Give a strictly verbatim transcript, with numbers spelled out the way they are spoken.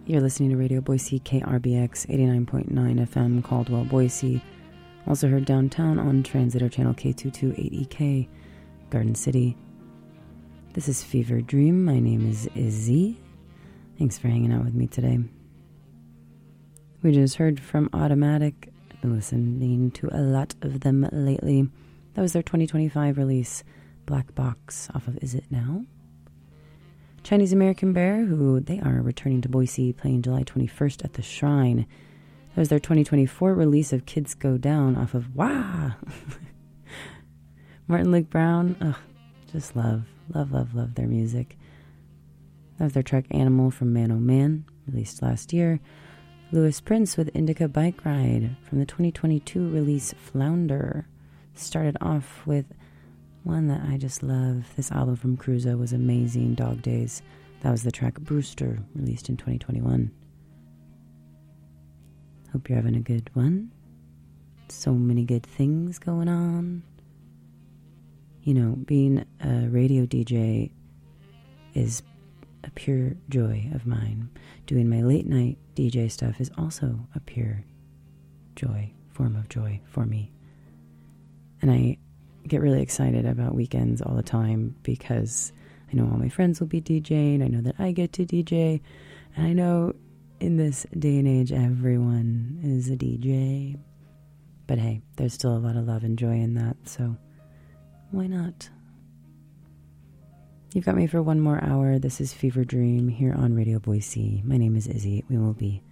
You're listening to Radio Boise, K R B X eighty-nine point nine F M, Caldwell, Boise. Also heard downtown on Translator Channel K two twenty-eight E K, Garden City. This is Fever Dream. My name is Izzy. Thanks for hanging out with me today. We just heard from Automatic. I've been listening to a lot of them lately. That was their twenty twenty-five release, Black Box, off of Is It Now? Chinese American Bear, who they are returning to Boise, playing July twenty-first at the Shrine. That was their twenty twenty-four release of Kids Go Down off of Wah! Martin Luke Brown, ugh, just love, love, love, love their music. That was their track Animal from Man Oh Man, released last year. Louis Prince with Indica Bike Ride from the twenty twenty-two release Flounder. Started off with one that I just love. This album from Cruza was amazing, Dog Days. That was the track Brewster, released in twenty twenty-one. Hope you're having a good one. So many good things going on. You know, being a radio D J is a pure joy of mine. Doing my late night D J stuff is also a pure joy, form of joy for me. And I get really excited about weekends all the time because I know all my friends will be DJing. I know that I get to D J. And I know in this day and age, everyone is a D J. But hey, there's still a lot of love and joy in that, so why not? You've got me for one more hour. This is Fever Dream here on Radio Boise. My name is Izzy. We will be